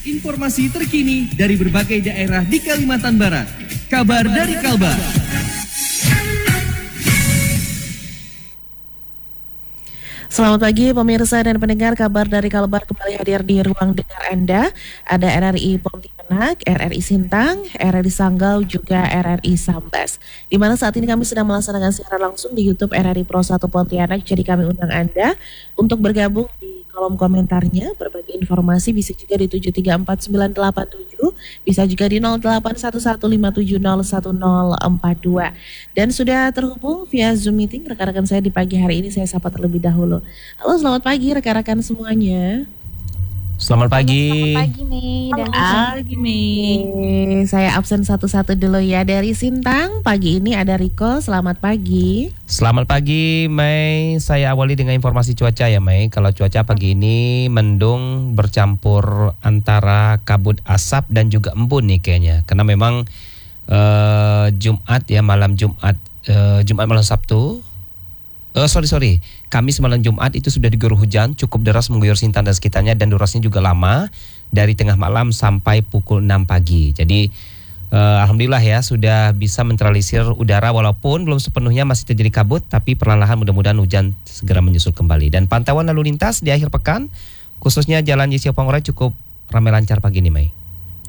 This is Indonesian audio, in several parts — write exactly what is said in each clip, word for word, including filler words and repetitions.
Informasi terkini dari berbagai daerah di Kalimantan Barat. Kabar dari Kalbar. Selamat pagi pemirsa dan pendengar, kabar dari Kalbar kembali hadir di ruang dengar Anda. Ada R R I Pontianak, R R I Sintang, R R I Sanggau, juga R R I Sambas. Di mana saat ini kami sedang melaksanakan siaran langsung di YouTube R R I Pro satu Pontianak. Jadi kami undang Anda untuk bergabung di kolom komentarnya, berbagi informasi bisa juga di tujuh tiga empat sembilan delapan tujuh, bisa juga di nol delapan satu satu lima tujuh nol satu nol empat dua. Dan sudah terhubung via Zoom meeting rekan-rekan saya di pagi hari ini, saya sapa terlebih dahulu. Halo, selamat pagi rekan-rekan semuanya. Selamat pagi. Selamat pagi Mei dan Selamat pagi Mei. Saya absen satu-satu dulu ya. Dari Sintang pagi ini ada Riko. Selamat pagi. Selamat pagi Mei. Saya awali dengan informasi cuaca ya Mei. Kalau cuaca pagi ini mendung bercampur antara kabut asap dan juga embun nih kayaknya. Karena memang uh, Jumat ya, malam Jumat uh, Jumat malam Sabtu. Uh, sorry sorry, Kamis malam Jumat itu sudah diguyur hujan cukup deras mengguyur Sintang dan sekitarnya, dan durasinya juga lama dari tengah malam sampai pukul enam pagi. Jadi uh, alhamdulillah ya sudah bisa menetralisir udara, walaupun belum sepenuhnya masih terjadi kabut, tapi perlahan-lahan mudah-mudahan hujan segera menyusul kembali. Dan pantauan lalu lintas di akhir pekan khususnya Jalan Yesio Pangurai cukup ramai lancar pagi ini Mei.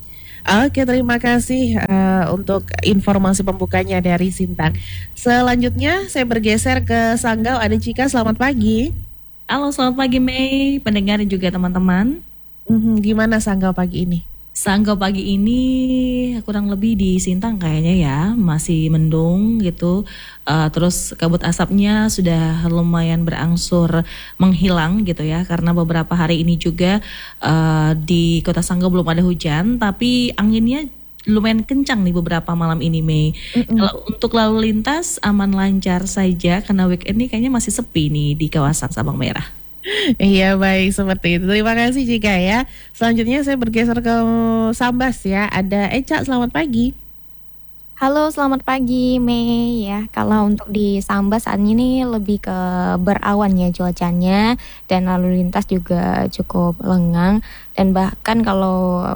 Oke, terima kasih uh, untuk informasi pembukanya dari Sintang. Selanjutnya saya bergeser ke Sanggau, ada Cika. Selamat pagi. Halo, selamat pagi Mei, pendengar dan juga teman-teman. Mm-hmm, gimana Sanggau pagi ini? Sanggau pagi ini kurang lebih di Sintang kayaknya ya, masih mendung gitu. Uh, terus kabut asapnya sudah lumayan berangsur menghilang gitu ya, karena beberapa hari ini juga uh, di Kota Sanggau belum ada hujan, tapi anginnya lumayan kencang nih beberapa malam ini Mei. Mm-mm. Kalau untuk lalu lintas aman lancar saja, karena weekend ini kayaknya masih sepi nih di kawasan Sabang Merah. Iya, baik, seperti itu. Terima kasih Cika ya. Selanjutnya saya bergeser ke Sambas ya. Ada Eca, selamat pagi. Halo, selamat pagi Mei ya. Kalau untuk di Sambas saat ini lebih ke berawan ya cuacanya, dan lalu lintas juga cukup lengang, dan bahkan kalau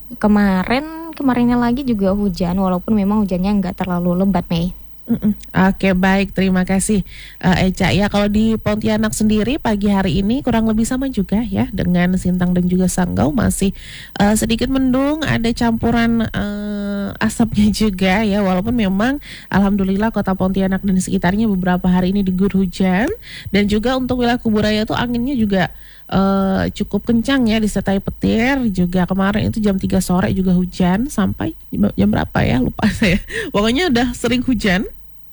kemarin kemarinnya lagi juga hujan, walaupun memang hujannya nggak terlalu lebat Mei. Mm-mm. Oke, baik, terima kasih uh, Eca. Ya, kalau di Pontianak sendiri pagi hari ini kurang lebih sama juga ya dengan Sintang dan juga Sanggau, masih uh, sedikit mendung, ada campuran uh, asapnya juga ya, walaupun memang alhamdulillah Kota Pontianak dan sekitarnya beberapa hari ini diguyur hujan, dan juga untuk wilayah Kuburaya itu anginnya juga Uh, cukup kencang ya, disertai petir juga. Kemarin itu jam tiga sore juga hujan sampai jam berapa ya, lupa saya. Pokoknya udah sering hujan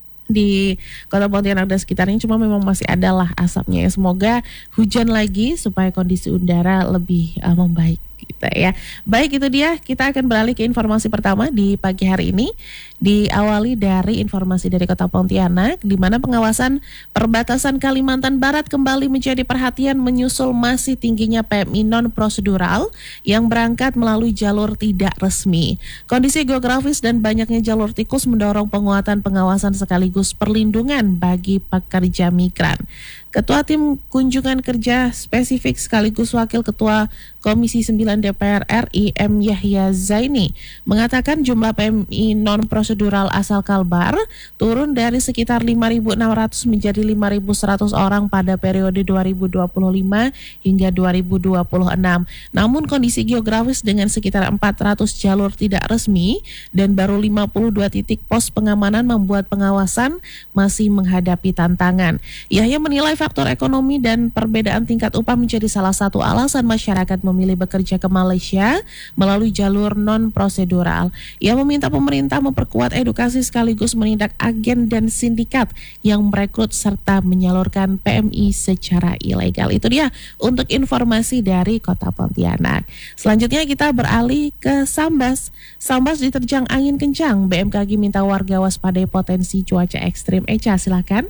di Kota Pontianak dan sekitarnya, cuma memang masih ada lah asapnya ya. Semoga hujan lagi supaya kondisi udara lebih uh, membaik gitu ya. Baik, itu dia, kita akan beralih ke informasi pertama di pagi hari ini. Diawali dari informasi dari Kota Pontianak, di mana pengawasan perbatasan Kalimantan Barat kembali menjadi perhatian menyusul masih tingginya P M I non-prosedural yang berangkat melalui jalur tidak resmi. Kondisi geografis dan banyaknya jalur tikus mendorong penguatan pengawasan sekaligus perlindungan bagi pekerja migran. Ketua Tim Kunjungan Kerja Spesifik sekaligus Wakil Ketua Komisi sembilan D P R R I M Yahya Zaini mengatakan jumlah P M I non-prosedural asal Kalbar turun dari sekitar lima ribu enam ratus menjadi lima ribu seratus orang pada periode dua ribu dua puluh lima hingga dua ribu dua puluh enam. Namun kondisi geografis dengan sekitar empat ratus jalur tidak resmi dan baru lima puluh dua titik pos pengamanan membuat pengawasan masih menghadapi tantangan. Yahya menilai faktor ekonomi dan perbedaan tingkat upah menjadi salah satu alasan masyarakat memilih bekerja ke Malaysia melalui jalur non-prosedural. Ia meminta pemerintah memperkuat edukasi sekaligus menindak agen dan sindikat yang merekrut serta menyalurkan P M I secara ilegal. Itu dia untuk informasi dari Kota Pontianak. Selanjutnya kita beralih ke Sambas. Sambas diterjang angin kencang. B M K G minta warga waspadai potensi cuaca ekstrim. Eca, silakan.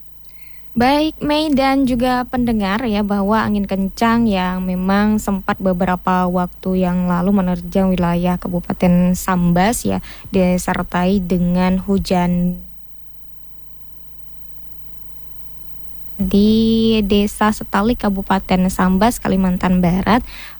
Baik Mei dan juga pendengar ya, bahwa angin kencang yang memang sempat beberapa waktu yang lalu menerjang wilayah Kabupaten Sambas ya, disertai dengan hujan di Desa Setalik Kabupaten Sambas, Kalimantan Barat.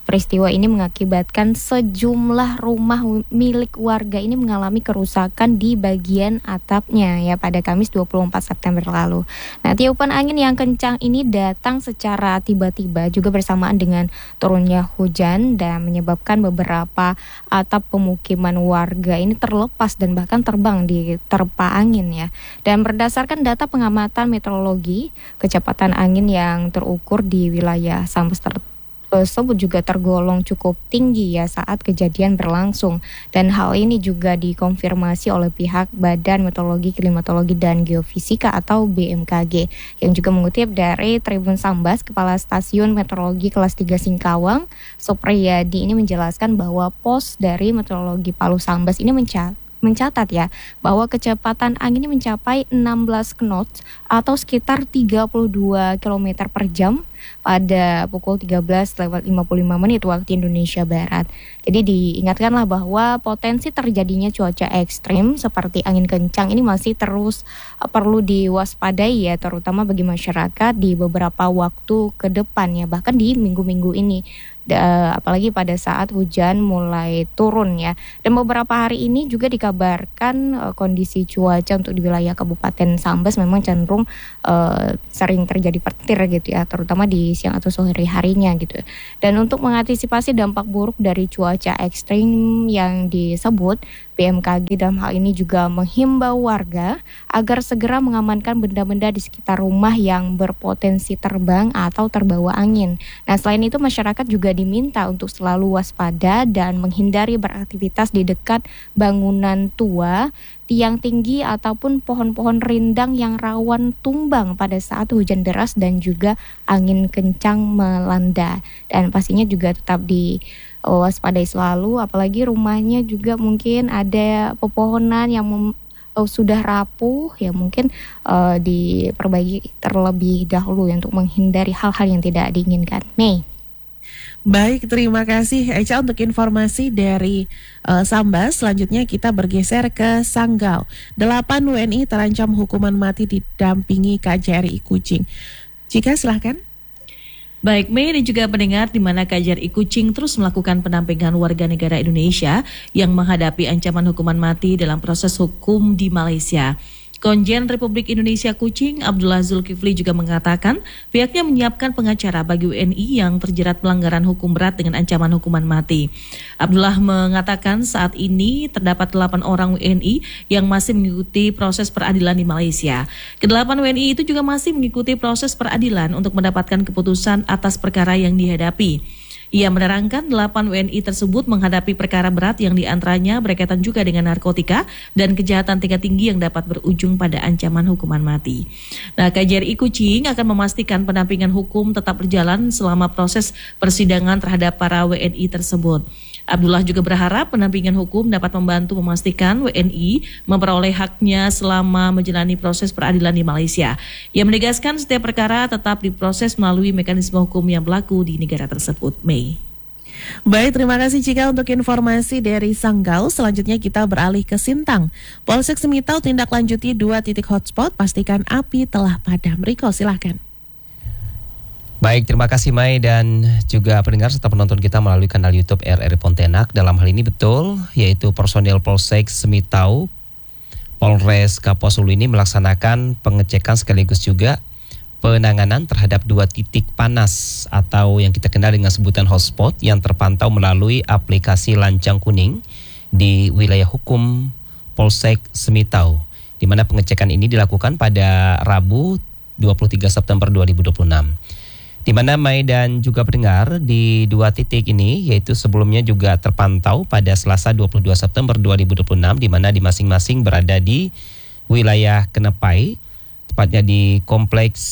Peristiwa ini mengakibatkan sejumlah rumah milik warga ini mengalami kerusakan di bagian atapnya ya pada Kamis dua puluh empat September lalu. Nah, tiupan angin yang kencang ini datang secara tiba-tiba juga bersamaan dengan turunnya hujan dan menyebabkan beberapa atap pemukiman warga ini terlepas dan bahkan terbang di terpa angin ya. Dan berdasarkan data pengamatan meteorologi, kecepatan angin yang terukur di wilayah Sambas ter- tersebut juga tergolong cukup tinggi ya saat kejadian berlangsung, dan hal ini juga dikonfirmasi oleh pihak Badan Meteorologi, Klimatologi dan Geofisika atau B M K G yang juga mengutip dari Tribun Sambas, Kepala Stasiun Meteorologi Kelas tiga Singkawang, Supriyadi ini menjelaskan bahwa pos dari Meteorologi Palu Sambas ini mencatat mencatat ya bahwa kecepatan angin ini mencapai enam belas knots atau sekitar tiga puluh dua kilometer per jam pada pukul tiga belas lewat lima puluh lima menit waktu Indonesia Barat. Jadi diingatkanlah bahwa potensi terjadinya cuaca ekstrim seperti angin kencang ini masih terus perlu diwaspadai ya, terutama bagi masyarakat di beberapa waktu ke depan ya, bahkan di minggu-minggu ini. Da, apalagi pada saat hujan mulai turun ya. Dan beberapa hari ini juga dikabarkan uh, kondisi cuaca untuk di wilayah Kabupaten Sambas memang cenderung uh, sering terjadi petir gitu ya, terutama di siang atau sore harinya gitu. Dan untuk mengantisipasi dampak buruk dari cuaca ekstrim yang disebut, B M K G dalam hal ini juga menghimbau warga agar segera mengamankan benda-benda di sekitar rumah yang berpotensi terbang atau terbawa angin. Nah, selain itu masyarakat juga diminta untuk selalu waspada dan menghindari beraktivitas di dekat bangunan tua, tiang tinggi ataupun pohon-pohon rindang yang rawan tumbang pada saat hujan deras dan juga angin kencang melanda. Dan pastinya juga tetap di waspadai selalu, apalagi rumahnya juga mungkin ada pepohonan yang mem- oh, sudah rapuh ya, mungkin uh, diperbaiki terlebih dahulu ya, untuk menghindari hal-hal yang tidak diinginkan. Mei. Baik, terima kasih Eca untuk informasi dari uh, Sambas. Selanjutnya kita bergeser ke Sanggau. Delapan W N I terancam hukuman mati didampingi K J R I Kucing. Cika, silahkan. Baik, Mei dan juga pendengar, di mana K J R I Kucing terus melakukan pendampingan warga negara Indonesia yang menghadapi ancaman hukuman mati dalam proses hukum di Malaysia. Konjen Republik Indonesia Kucing, Abdullah Zulkifli, juga mengatakan pihaknya menyiapkan pengacara bagi W N I yang terjerat pelanggaran hukum berat dengan ancaman hukuman mati. Abdullah mengatakan saat ini terdapat delapan orang W N I yang masih mengikuti proses peradilan di Malaysia. Kedelapan W N I itu juga masih mengikuti proses peradilan untuk mendapatkan keputusan atas perkara yang dihadapi. Ia menerangkan delapan W N I tersebut menghadapi perkara berat yang diantaranya berkaitan juga dengan narkotika dan kejahatan tingkat tinggi yang dapat berujung pada ancaman hukuman mati. Nah, K J R I Kucing akan memastikan pendampingan hukum tetap berjalan selama proses persidangan terhadap para W N I tersebut. Abdullah juga berharap pendampingan hukum dapat membantu memastikan W N I memperoleh haknya selama menjalani proses peradilan di Malaysia. Ia menegaskan setiap perkara tetap diproses melalui mekanisme hukum yang berlaku di negara tersebut. Mei. Baik, terima kasih Cika untuk informasi dari Sanggau. Selanjutnya kita beralih ke Sintang. Polsek Semitau tindak lanjuti dua titik hotspot, pastikan api telah padam. Riko, silahkan. Baik, terima kasih Mai dan juga pendengar serta penonton kita melalui kanal YouTube R R I Pontianak. Dalam hal ini betul, yaitu personil Polsek Semitau, Polres Kapuas Hulu ini melaksanakan pengecekan sekaligus juga penanganan terhadap dua titik panas atau yang kita kenal dengan sebutan hotspot yang terpantau melalui aplikasi Lancang Kuning di wilayah hukum Polsek Semitau, di mana pengecekan ini dilakukan pada Rabu dua puluh tiga September dua ribu dua puluh enam. Di mana Mai dan juga pendengar di dua titik ini, yaitu sebelumnya juga terpantau pada Selasa dua puluh dua September dua ribu dua puluh enam, di mana di masing-masing berada di wilayah Kenepai, tepatnya di kompleks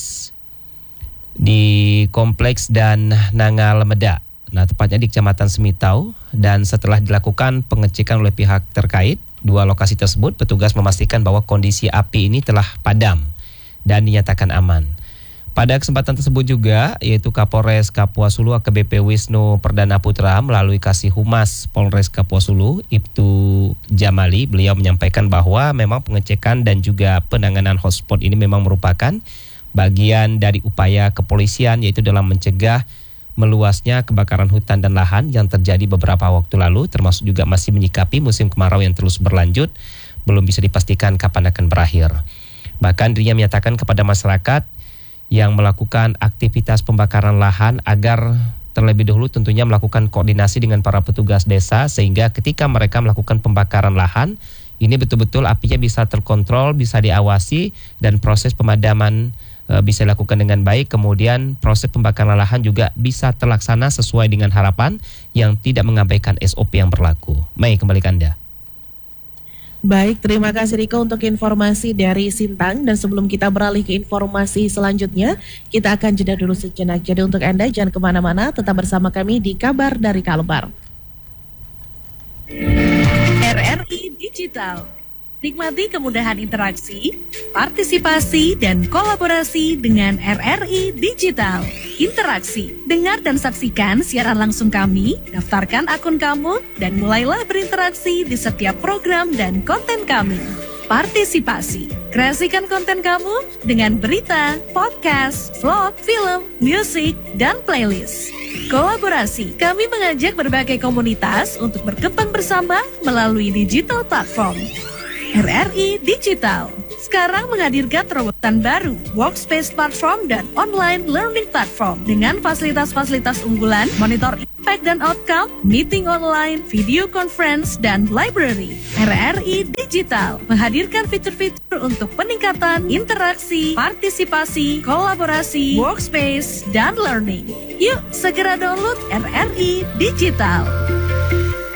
di kompleks dan Nangal Meda. Nah, tepatnya di Kecamatan Semitau. Dan setelah dilakukan pengecekan oleh pihak terkait dua lokasi tersebut, petugas memastikan bahwa kondisi api ini telah padam dan dinyatakan aman. Pada kesempatan tersebut juga, yaitu Kapolres Kapuas Hulu A K B P Wisnu Perdana Putra melalui Kasih Humas Polres Kapuas Hulu Ibtu Jamali, beliau menyampaikan bahwa memang pengecekan dan juga penanganan hotspot ini memang merupakan bagian dari upaya kepolisian, yaitu dalam mencegah meluasnya kebakaran hutan dan lahan yang terjadi beberapa waktu lalu, termasuk juga masih menyikapi musim kemarau yang terus berlanjut, belum bisa dipastikan kapan akan berakhir. Bahkan dirinya menyatakan kepada masyarakat yang melakukan aktivitas pembakaran lahan agar terlebih dahulu tentunya melakukan koordinasi dengan para petugas desa, sehingga ketika mereka melakukan pembakaran lahan, ini betul-betul apinya bisa terkontrol, bisa diawasi, dan proses pemadaman bisa dilakukan dengan baik, kemudian proses pembakaran lahan juga bisa terlaksana sesuai dengan harapan yang tidak mengabaikan S O P yang berlaku. Mei, kembali ke Anda. Baik, terima kasih Riko untuk informasi dari Sintang. Dan sebelum kita beralih ke informasi selanjutnya, kita akan jeda dulu sejenak. Jadi untuk Anda jangan kemana-mana, tetap bersama kami di Kabar dari Kalbar. R R I Digital. Nikmati kemudahan interaksi, partisipasi, dan kolaborasi dengan R R I Digital. Interaksi, dengar dan saksikan siaran langsung kami, daftarkan akun kamu, dan mulailah berinteraksi di setiap program dan konten kami. Partisipasi, kreasikan konten kamu dengan berita, podcast, vlog, film, musik, dan playlist. Kolaborasi, kami mengajak berbagai komunitas untuk berkembang bersama melalui digital platform. R R I Digital sekarang menghadirkan terobosan baru, workspace platform dan online learning platform dengan fasilitas-fasilitas unggulan, monitor impact dan outcome, meeting online, video conference, dan library. R R I Digital menghadirkan fitur-fitur untuk peningkatan interaksi, partisipasi, kolaborasi, workspace, dan learning. Yuk segera download R R I Digital.